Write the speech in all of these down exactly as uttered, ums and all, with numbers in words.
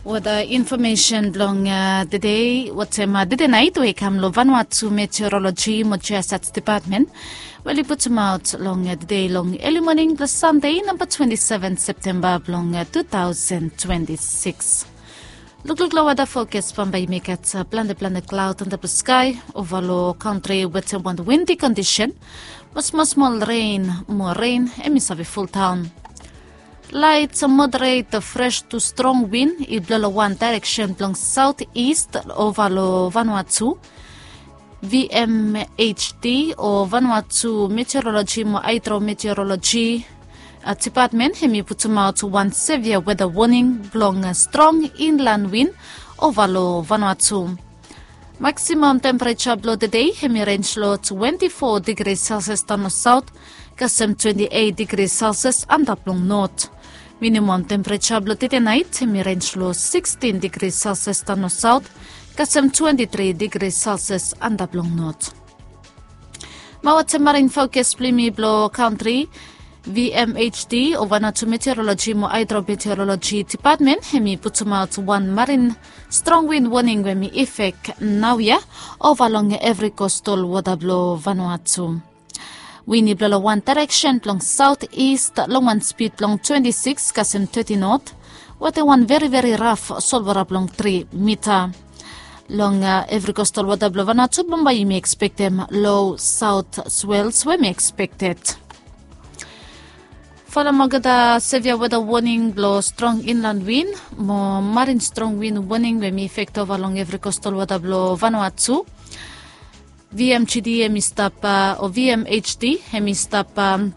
With the information belong uh, the day, what's um, uh, the night we come lo Vanuatu Meteorology Mochasats Department. Well, you put them out long uh, the day long early morning plus Sunday, number twenty-seventh September, long uh, two thousand twenty-six. Look, look, low weather focus from by make it uh, blended, blended cloud under the sky, over low country with a one windy condition, but small, small rain, more rain, and miss of a full town. Light, moderate, fresh to strong wind, it blow one direction along southeast over lo Vanuatu. V M H D or Vanuatu Meteorology mo Hydro Meteorology uh, Department hemi put out one severe weather warning blowing a strong inland wind over lo Vanuatu. Maximum temperature below the day hemi range low twenty-four degrees Celsius down south, Kasem twenty-eight degrees Celsius and up long north. Minimum temperature below the night hemi range low sixteen degrees Celsius down south, Kasem twenty-three degrees Celsius and up long north. Mawat marine focus plimi blow country V M H D or Vanuatu Meteorology mo Hydro Meteorology Department hemi put out one marine strong wind warning when me effect now ya over along every coastal water blow Vanuatu. Windy blow one direction long southeast, long one speed long twenty-six, Kasem thirty knot, what a one very very rough solver up long three meter. Long uh, every coastal water blow Vanuatu, Bomba you may expect them low south swells we may expect it. Follow Mogada severe weather warning blow strong inland wind, more marine strong wind warning we may effect over along every coastal water blow Vanuatu. V M H D hemi stop uh, or V M H D hemi stop um,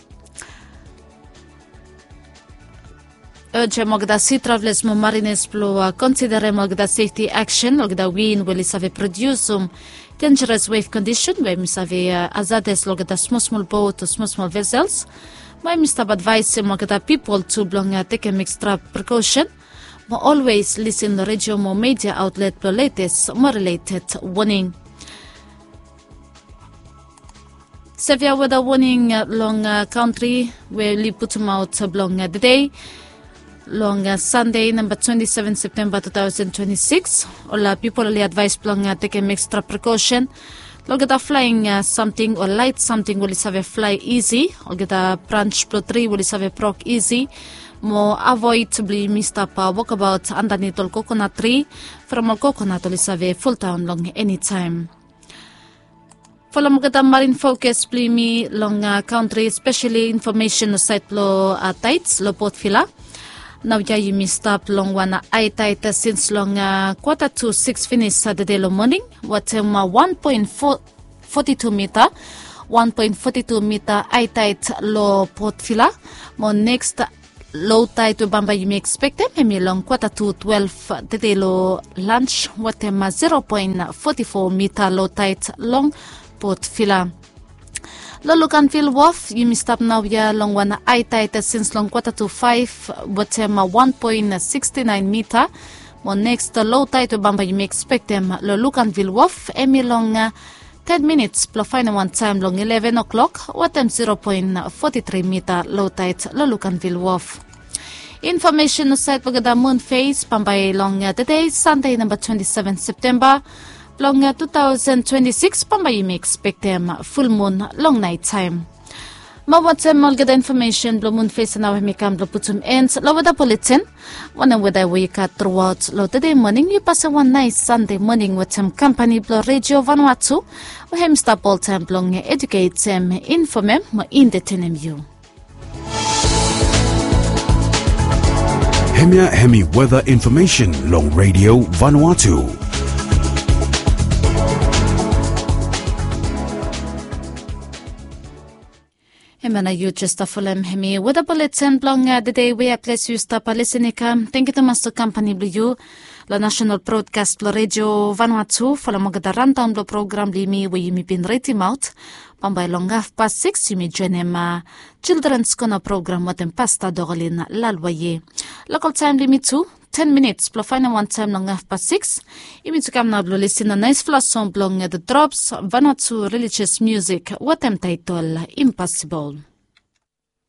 urge Mogada sea travelers mo mariners blow uh, consider Mogada safety action Mogada wind will have produce um, dangerous wave condition where mis have uh, hazardous Mogada small small boat or small small vessels. My Mister advise Mogada people to belong uh, take an extra precaution. But always listen the radio mo media outlet for latest more related warning. Severe weather warning uh, long uh, country where we put them out uh, long uh, the day. Long uh, Sunday, number twenty-seventh September two thousand twenty-six. All uh, people only advise long uh, take an extra precaution. Look at the flying uh, something or light something will have a fly easy. Look at the branch plot tree will have a proc easy. More avoid to be missed up uh, walkabout underneath the coconut tree. From a coconut will have a full town long anytime. Follow Mogada marine focus plimi long uh, country, especially information site lo uh, tights lo Port Vila. Now ya you missed up long one eye tight uh, since long uh, quarter to six finish Saturday lo morning. What um, uh, one point four two meter, one point four two meter eye tight lo Port Vila. Mo next uh, low tide to Bamba you may expect them hemi long quarter to twelve uh, the day lo lunch. What um, uh, zero point four four meter low tide long Port Vila. Lolucanville Wharf, you missed up now ya long one eye tight since long quarter to five, but um, one point six nine meter. Well, next the low tide to Bamba you may expect them Lolucanville Wharf, emi long uh, ten minutes plus final one time long eleven o'clock, what them zero point four three meter low tide Lolucanville Wharf. Information site Bagada moon phase, Bamba long uh, the day, Sunday number twenty-seventh September. Long uh, two thousand twenty-six, Pamba you may expect them um, full moon, long night time. Mawat um, all good information, blue moon face and now we come to put some ends. Low weather bulletin, one and weather we cut throughout low today morning. You pass a one nice Sunday morning with some company blow radio Vanuatu. We hem stop all time long educate them, inform them, entertain you. Hemia Hemi weather information, long radio Vanuatu. Hemana you just a full hemi with a bulletin long uh, the day we are place you stop a listening. Thank you to Master Company Blue, la National Broadcast Blo Radio Vanuatu, for the Mogada rundown blo program limi we me been rating out. Pambay long half past six you may join him uh, children's corner program with them pasta dorlin lalwaye. Local time limit two. ten minutes, plus final one time long half past six. You mean to come now, blue listen a nice flash song belong at the drops, Vanuatu religious music, what am title, Impossible.